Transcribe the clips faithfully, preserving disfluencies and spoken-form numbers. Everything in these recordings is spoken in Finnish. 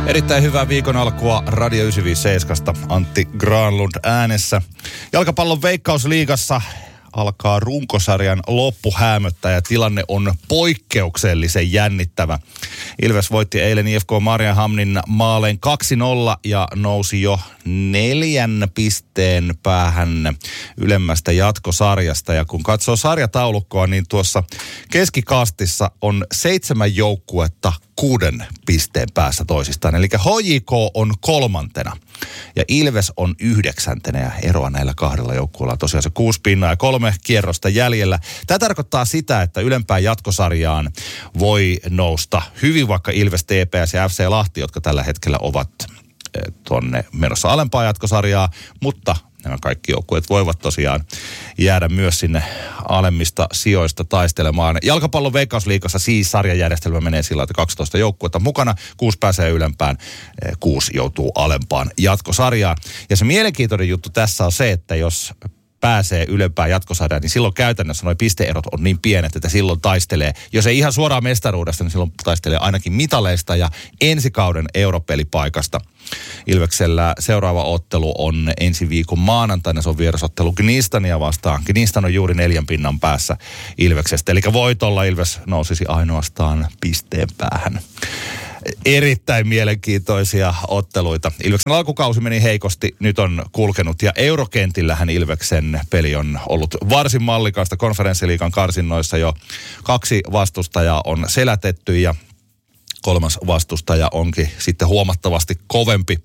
Erittäin hyvää viikon alkua Radio yhdeksänsataaviisikymmentäseitsemän Antti Granlund äänessä. Jalkapallon Veikkausliigassa alkaa runkosarjan loppuhäämöttä ja tilanne on poikkeuksellisen jännittävä. Ilves voitti eilen I F K Mariehamnin maalein kaksi nolla ja nousi jo neljän pisteen päähän ylemmästä jatkosarjasta. Ja kun katsoo sarjataulukkoa, niin tuossa keskikastissa on seitsemän joukkuetta kuuden pisteen päässä toisistaan. Eli H J K on kolmantena ja Ilves on yhdeksäntenä ja eroa näillä kahdella joukkueella on tosiaan se kuusi pinnaa ja kolme kierrosta jäljellä. Tämä tarkoittaa sitä, että ylempään jatkosarjaan voi nousta hyvin vaikka Ilves, T P S ja F C Lahti, jotka tällä hetkellä ovat tuonne menossa alempaa jatkosarjaa, mutta nämä kaikki joukkueet voivat tosiaan jäädä myös sinne alemmista sijoista taistelemaan. Jalkapallon Veikkausliigassa siis sarjajärjestelmä menee sillä, että kaksitoista joukkuetta mukana, kuusi pääsee ylempään, kuusi joutuu alempaan jatkosarjaan. Ja se mielenkiintoinen juttu tässä on se, että jos pääsee ylempään jatkosarjaan, niin silloin käytännössä nuo pisteerot on niin pienet, että silloin taistelee, jos ei ihan suoraan mestaruudesta, niin silloin taistelee ainakin mitaleista ja ensikauden europelipaikasta. Ilveksellä seuraava ottelu on ensi viikon maanantaina, se on vierasottelu Gnistania vastaan. Gnistan on juuri neljän pinnan päässä Ilveksestä, eli voitolla Ilves nousisi ainoastaan pisteen päähän. Erittäin mielenkiintoisia otteluita. Ilveksen alkukausi meni heikosti, nyt on kulkenut ja eurokentillähän Ilveksen peli on ollut varsin mallikasta. Konferenssiliigan karsinnoissa jo kaksi vastustajaa on selätetty ja kolmas vastustaja onkin sitten huomattavasti kovempi.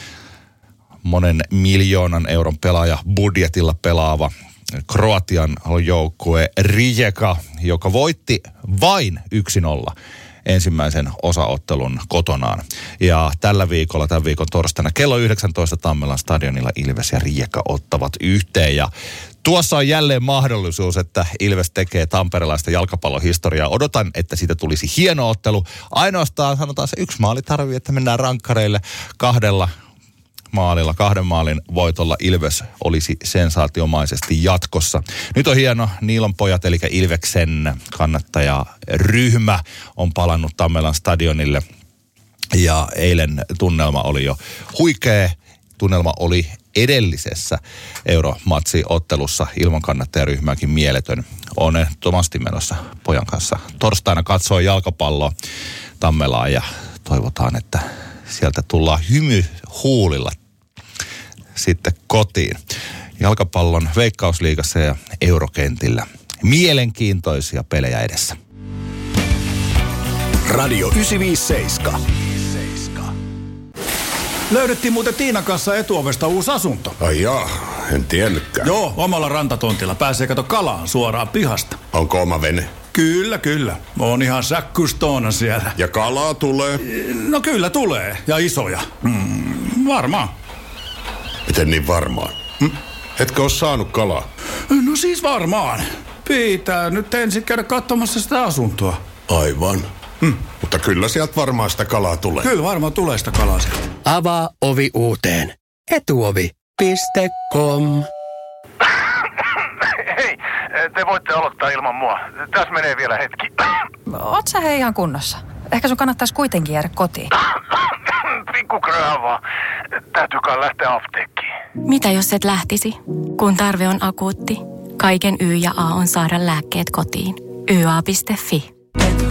Monen miljoonan euron pelaaja budjetilla pelaava Kroatian joukkue Rijeka, joka voitti vain yksi nolla. Ensimmäisen osaottelun kotonaan. Ja tällä viikolla, tämän viikon torstaina, kello yhdeksäntoista Tammelan stadionilla Ilves ja Rijeka ottavat yhteen. Ja tuossa on jälleen mahdollisuus, että Ilves tekee tamperelaista jalkapallohistoriaa. Odotan, että siitä tulisi hieno ottelu. Ainoastaan sanotaan se yksi maali tarvii, että mennään rankkareille kahdella maalilla, kahden maalin voitolla Ilves olisi sensaatiomaisesti jatkossa. Nyt on hieno, Niilon pojat, eli Ilveksen kannattajaryhmä on palannut Tammelan stadionille. Ja eilen tunnelma oli jo huikea. Tunnelma oli edellisessä Euromatsi-ottelussa ilman kannattajaryhmääkin mieletön. Olen ehdottomasti menossa pojan kanssa torstaina katsoa jalkapalloa Tammelaan ja toivotaan, että sieltä tullaan hymy huulilla sitten kotiin. Jalkapallon Veikkausliigassa ja eurokentillä. Mielenkiintoisia pelejä edessä. Radio yhdeksänsataaviisikymmentäseitsemän. Löydettiin muuten Tiinan kanssa etuovesta uusi asunto. Ai jaa, en tiennytkään. Joo, omalla rantatontilla. Pääsee kato kalaan suoraan pihasta. Onko oma vene? Kyllä, kyllä. On ihan säkkystoona siellä. Ja kalaa tulee? No kyllä tulee. Ja isoja. Mm, varmaan. Miten niin varmaan? Hm? Etkö ole saanut kalaa? No siis varmaan. Pitää nyt ensin käydä katsomassa sitä asuntoa. Aivan. Hm. Mutta kyllä sieltä varmaan sitä kalaa tulee. Kyllä varmaan tulee sitä kalaa sieltä. Avaa ovi uuteen. Etuovi piste com. Hei, te voitte aloittaa ilman mua. Tässä menee vielä hetki. Oot sä hei ihan kunnossa? Ehkä sun kannattaisi kuitenkin jäädä kotiin. Pikku kröövaa. Täytyykaan lähteä apteekkiin. Mitä jos et lähtisi? Kun tarve on akuutti, kaiken Y ja A on saada lääkkeet kotiin. y a piste fi